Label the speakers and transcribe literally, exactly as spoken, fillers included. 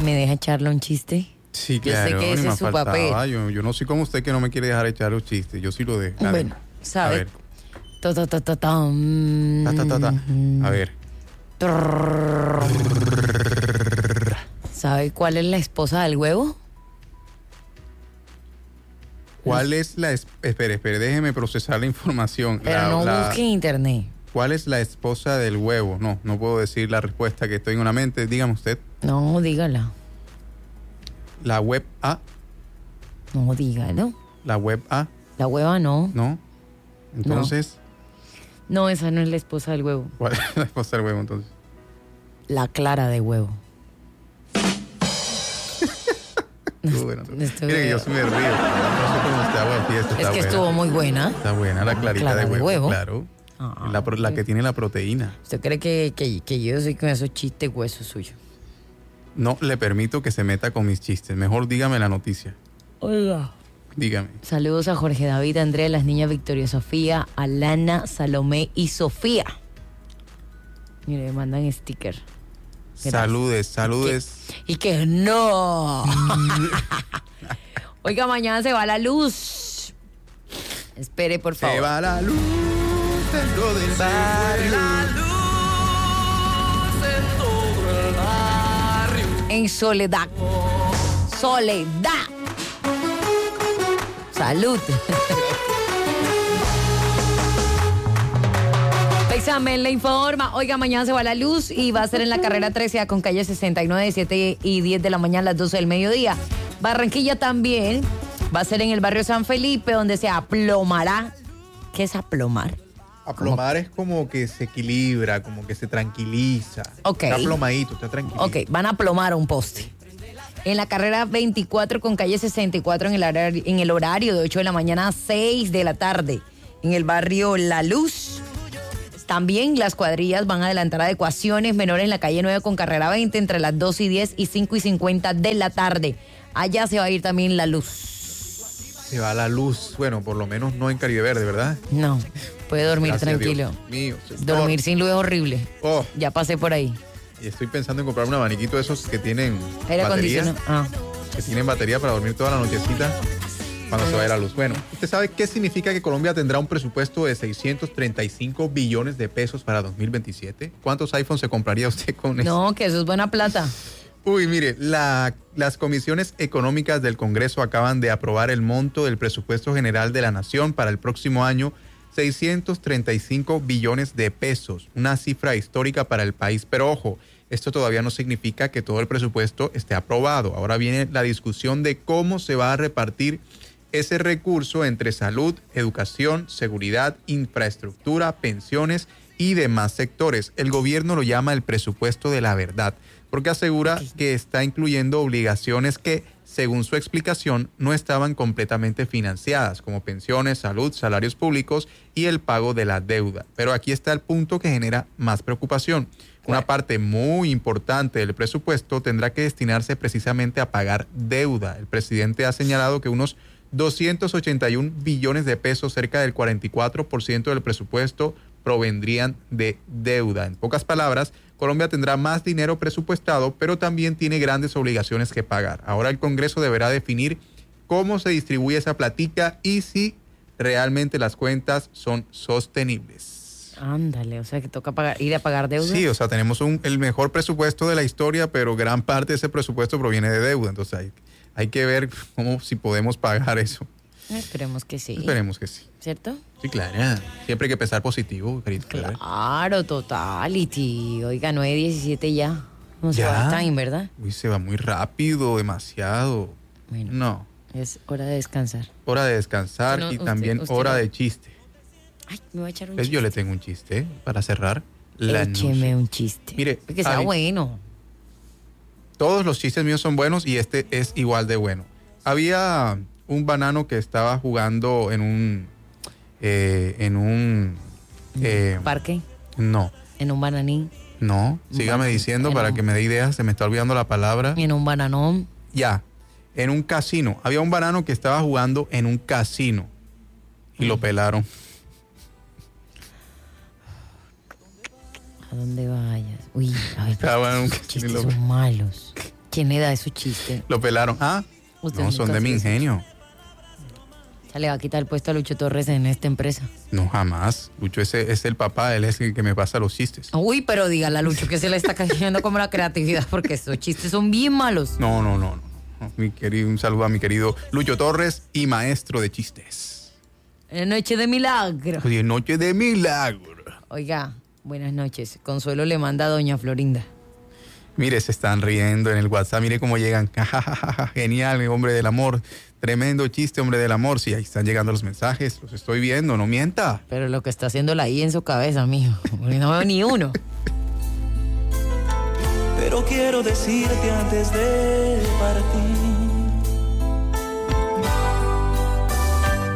Speaker 1: ¿Me deja echarle un chiste?
Speaker 2: Sí,
Speaker 1: Yo
Speaker 2: claro.
Speaker 1: sé que ese
Speaker 2: ni
Speaker 1: es
Speaker 2: más
Speaker 1: su
Speaker 2: faltaba.
Speaker 1: papel.
Speaker 2: Yo, yo no soy como usted que no me quiere dejar echar los chistes. Yo sí lo dejo. Dale.
Speaker 1: Bueno,
Speaker 2: A
Speaker 1: ¿sabe?
Speaker 2: ver.
Speaker 1: Ta, ta, ta, ta, tam.
Speaker 2: Ta, ta, ta, ta. A ver.
Speaker 1: ¿Sabe cuál es la esposa del huevo?
Speaker 2: ¿Cuál es la... es- Espere, espere, déjeme procesar la información.
Speaker 1: Pero
Speaker 2: La-
Speaker 1: no
Speaker 2: la-
Speaker 1: busque en internet.
Speaker 2: ¿Cuál es la esposa del huevo? No, no puedo decir la respuesta que estoy en una mente. Dígame usted.
Speaker 1: No, dígala.
Speaker 2: La web A.
Speaker 1: No, dígalo.
Speaker 2: La web A.
Speaker 1: La hueva no.
Speaker 2: ¿No? Entonces,
Speaker 1: No, esa no es la esposa del huevo.
Speaker 2: ¿cuál es la esposa del huevo entonces?
Speaker 1: La clara de huevo.
Speaker 2: Estuvo bueno, estuvo-
Speaker 1: Estuvo-
Speaker 2: Mire que yo sí me río. No sé cómo usted haga fiesta.
Speaker 1: Es
Speaker 2: está
Speaker 1: que
Speaker 2: buena.
Speaker 1: estuvo muy buena.
Speaker 2: Está buena la clarita
Speaker 1: clara
Speaker 2: de
Speaker 1: de
Speaker 2: huevo,
Speaker 1: huevo.
Speaker 2: claro.
Speaker 1: Ah,
Speaker 2: la, pro- la que tiene la proteína.
Speaker 1: ¿Usted cree que, que, que yo soy con esos chistes huesos suyos?
Speaker 2: No le permito que se meta con mis chistes. Mejor dígame la noticia.
Speaker 1: Oiga.
Speaker 2: Dígame.
Speaker 1: Saludos a Jorge David, Andrea, las niñas Victoria Sofía, Alana, Salomé y Sofía. Mire, me mandan sticker. Gracias.
Speaker 2: Saludes, saludes.
Speaker 1: Y que no. Oiga, mañana se va la luz. Espere, por favor.
Speaker 2: Se va la luz dentro del barrio.
Speaker 1: En Soledad. Soledad. Salud. Pexamen le informa. Oiga, mañana se va la luz y va a ser en la carrera trece con calle sesenta y nueve, de siete y diez de la mañana a las doce del mediodía. Barranquilla también va a ser en el barrio San Felipe, donde se aplomará. ¿Qué es aplomar?
Speaker 2: Aplomar es como que se equilibra, como que se tranquiliza.
Speaker 1: Ok.
Speaker 2: Está aplomadito, está tranquilo.
Speaker 1: Ok, van a aplomar un poste. En la carrera veinticuatro con calle sesenta y cuatro en el horario, en el horario de ocho de la mañana a seis de la tarde. En el barrio La Luz. También las cuadrillas van a adelantar adecuaciones menores en la calle nueve con carrera veinte entre las dos y diez y cinco y cincuenta de la tarde. Allá se va a ir también la luz.
Speaker 2: Se va la luz. Bueno, por lo menos no en Caribe Verde, ¿verdad?
Speaker 1: No, puede dormir
Speaker 2: Gracias a
Speaker 1: tranquilo.
Speaker 2: Dios mío, señor.
Speaker 1: Dormir sin luz es horrible.
Speaker 2: Oh,
Speaker 1: Ya pasé por ahí.
Speaker 2: y estoy pensando en comprar un abaniquito de esos que tienen
Speaker 1: Aire
Speaker 2: batería.
Speaker 1: acondicionado. Ah.
Speaker 2: Que tienen batería para dormir toda la nochecita cuando se vaya la luz. Bueno, ¿usted sabe qué significa que Colombia tendrá un presupuesto de seiscientos treinta y cinco billones de pesos para dos mil veintisiete? ¿Cuántos iPhones se compraría usted con eso?
Speaker 1: No, que eso es buena plata.
Speaker 2: Uy, mire, la, las comisiones económicas del Congreso acaban de aprobar el monto del presupuesto general de la Nación para el próximo año, seiscientos treinta y cinco billones de pesos, una cifra histórica para el país. Pero ojo, esto todavía no significa que todo el presupuesto esté aprobado. Ahora viene la discusión de cómo se va a repartir ese recurso entre salud, educación, seguridad, infraestructura, pensiones y demás sectores. El gobierno lo llama el presupuesto de la verdad, porque asegura que está incluyendo obligaciones que, según su explicación, no estaban completamente financiadas, como pensiones, salud, salarios públicos y el pago de la deuda. Pero aquí está el punto que genera más preocupación. Una parte muy importante del presupuesto tendrá que destinarse precisamente a pagar deuda. El presidente ha señalado que unos doscientos ochenta y un billones de pesos, cerca del cuarenta y cuatro por ciento del presupuesto, provendrían de deuda. En pocas palabras, Colombia tendrá más dinero presupuestado, pero también tiene grandes obligaciones que pagar. Ahora el Congreso deberá definir cómo se distribuye esa platica y si realmente las cuentas son sostenibles.
Speaker 1: Ándale, o sea que toca pagar, ir a pagar deuda.
Speaker 2: Sí, o sea, tenemos un, el mejor presupuesto de la historia, pero gran parte de ese presupuesto proviene de deuda. Entonces hay, hay que ver cómo, si podemos pagar eso.
Speaker 1: Esperemos que sí.
Speaker 2: Esperemos que sí.
Speaker 1: ¿Cierto?
Speaker 2: Sí, claro. Siempre hay que pensar positivo, querido.
Speaker 1: Claro, totality. Oiga, nueve diecisiete ya. No se
Speaker 2: ¿Ya?
Speaker 1: va el time, ¿verdad?
Speaker 2: Uy, se va muy rápido, demasiado.
Speaker 1: Bueno,
Speaker 2: No.
Speaker 1: es hora de descansar.
Speaker 2: Hora de descansar
Speaker 1: No,
Speaker 2: y
Speaker 1: usted-
Speaker 2: también
Speaker 1: usted
Speaker 2: hora
Speaker 1: no.
Speaker 2: de chiste.
Speaker 1: Ay, me voy a echar un
Speaker 2: Pues
Speaker 1: chiste.
Speaker 2: yo le tengo un chiste ¿eh? para cerrar. La
Speaker 1: Écheme
Speaker 2: noche.
Speaker 1: un chiste.
Speaker 2: Mire,
Speaker 1: Que sea
Speaker 2: hay-
Speaker 1: bueno.
Speaker 2: Todos los chistes míos son buenos y este es igual de bueno. Había un banano que estaba jugando en un... eh, en un... eh,
Speaker 1: Parque,
Speaker 2: no,
Speaker 1: en un bananín,
Speaker 2: no. Sígame
Speaker 1: Ban-
Speaker 2: diciendo
Speaker 1: en
Speaker 2: para
Speaker 1: un-
Speaker 2: que me dé ideas. Se me está olvidando la palabra.
Speaker 1: en un bananón.
Speaker 2: Ya, en un casino. Había un banano que estaba jugando en un casino y lo pelaron.
Speaker 1: ¿A dónde vayas? Uy, ay,
Speaker 2: Estaba en un
Speaker 1: los
Speaker 2: casino y
Speaker 1: chistes
Speaker 2: lo-
Speaker 1: son malos. ¿Quién le da esos chistes?
Speaker 2: Lo pelaron. Ah,
Speaker 1: Usted
Speaker 2: no, son
Speaker 1: nunca
Speaker 2: de mi
Speaker 1: hace eso.
Speaker 2: ingenio.
Speaker 1: Ya le va a quitar el puesto a Lucho Torres en esta empresa.
Speaker 2: No, jamás. Lucho ese es el papá, él es el que me pasa los chistes.
Speaker 1: Uy, pero dígale a Lucho que se le está cayendo como la creatividad porque esos chistes son bien malos.
Speaker 2: No, no, no, no. no. Mi querido, un saludo a mi querido Lucho Torres y maestro de chistes.
Speaker 1: En Noche de Milagro.
Speaker 2: Oye, noche de milagro.
Speaker 1: Oiga, buenas noches. Consuelo le manda a doña Florinda.
Speaker 2: Mire, se están riendo en el WhatsApp, mire cómo llegan. Genial, hombre del amor. Tremendo chiste, hombre del amor. Sí, ahí están llegando los mensajes, los estoy viendo, no mienta.
Speaker 1: Pero lo que está haciendo la I en su cabeza, mijo. Porque no veo ni uno.
Speaker 3: Pero quiero decirte antes de partir